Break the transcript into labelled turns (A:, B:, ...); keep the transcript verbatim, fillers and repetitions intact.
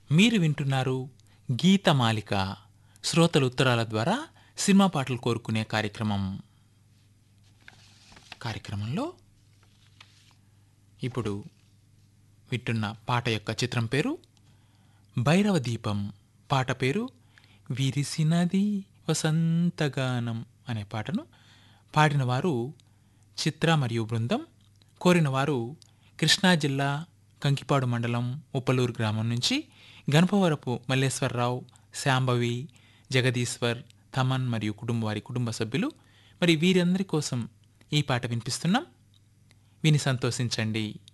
A: మీరు వింటున్నారు గీతమాలిక, శ్రోతల ఉత్తరాల ద్వారా సినిమా పాటలు కోరుకునే కార్యక్రమం. కార్యక్రమంలో ఇప్పుడు వింటున్న పాట యొక్క చిత్రం పేరు భైరవ దీపం. పాట పేరు విరిసినది వసంతగానం అనే పాటను పాడిన వారు చిత్ర మరియు బృందం. కోరిన వారు కృష్ణా జిల్లా కంకిపాడు మండలం ఉప్పలూరు గ్రామం నుంచి గణపవరపు మల్లేశ్వరరావు, శాంభవి, జగదీశ్వర్, తమన్ మరియు కుటుంబ వారి కుటుంబ సభ్యులు. మరి వీరందరి కోసం ఈ పాట వినిపిస్తున్నాం, విని సంతోషించండి.